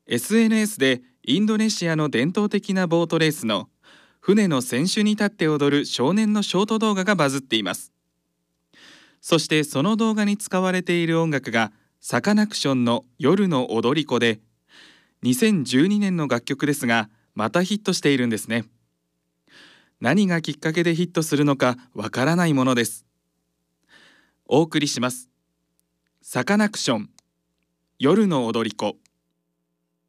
SNS でインドネシアの伝統的なボートレースの船の船首に立って踊る少年のショート動画がバズっています。そしてその動画に使われている音楽がサカナクションの夜の踊り子で、2012年の楽曲ですがまたヒットしているんですね。何がきっかけでヒットするのかわからないものです。お送りします。サカナクション夜の踊り子。